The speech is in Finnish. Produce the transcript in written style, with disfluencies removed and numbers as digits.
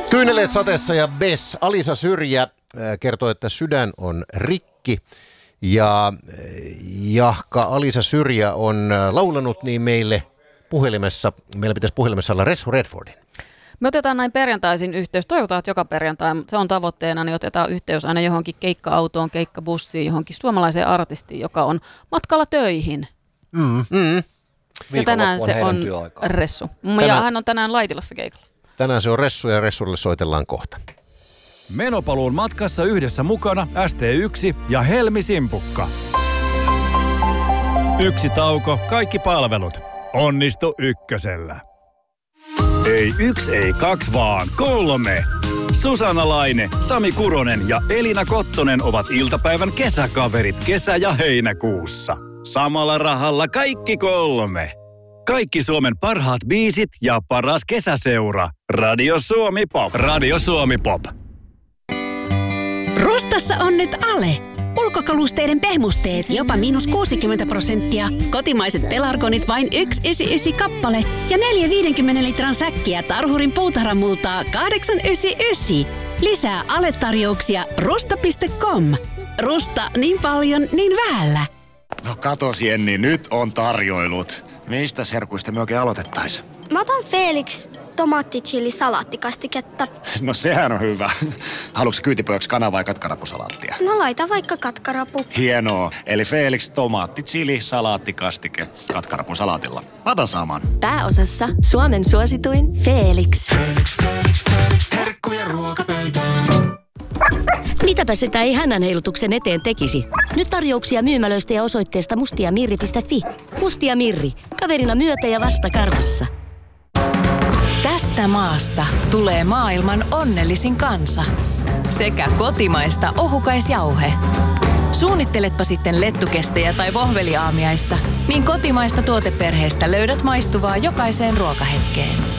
Kyyneleet sateessa ja Bess. Alisa Syrjä kertoo, että sydän on rikki. Ja jahka Alisa Syrjä on laulanut niin meillä pitäisi puhelimessa olla Ressu Redfordin. Me otetaan näin perjantaisin yhteys. Toivotaan, että joka perjantai, mutta se on tavoitteena, niin otetaan yhteys aina johonkin keikka-autoon, keikkabussiin, johonkin suomalaiseen artistiin, joka on matkalla töihin. Ja tänään se on Ressu. Ja hän on tänään Laitilassa keikalla. Tänään se on Ressu ja Ressulle soitellaan kohta. Menopaluun matkassa yhdessä mukana ST1 ja Helmi Simpukka. Yksi tauko, kaikki palvelut. Onnistu ykkösellä. Ei 1, ei 2, vaan 3. Susanna Laine, Sami Kuronen ja Elina Kottonen ovat iltapäivän kesäkaverit kesä- ja heinäkuussa. Samalla rahalla kaikki 3. Kaikki Suomen parhaat biisit ja paras kesäseura. Radio Suomi Pop. Radio Suomi Pop. Rustassa on nyt ale. Ulkokalusteiden pehmusteet jopa -60%. Kotimaiset pelargonit vain 1,99 kappale. Ja 4 50 litran säkkiä Tarhurin puutarhamultaa 8,99. Lisää ale-tarjouksia rusta.com. Rusta niin paljon, niin vähällä. No katos Jenni, nyt on tarjoilut. Mistä herkuista me oikein aloitettais? Mä otan Felix tomaatti-chili-salaattikastiketta. No sehän on hyvä. Haluatko kyytipojaksi kana- vai katkarapusalaattia? No laita vaikka katkarapu. Hienoa. Eli Felix tomaatti-chili-salaattikastike katkarapusalaatilla. Mä otan saman. Pääosassa Suomen suosituin Felix. Herkkuja ruokapöytään. Mitäpä sitä ei hännän heilutuksen eteen tekisi? Nyt tarjouksia myymälöistä ja osoitteesta mustiamirri.fi. Mustia Mirri. Kaverina myötä ja vasta karvassa. Tästä maasta tulee maailman onnellisin kansa. Sekä kotimaista ohukaisjauhe. Suunnitteletpa sitten lettukestejä tai vohveliaamiaista, niin kotimaista tuoteperheestä löydät maistuvaa jokaiseen ruokahetkeen.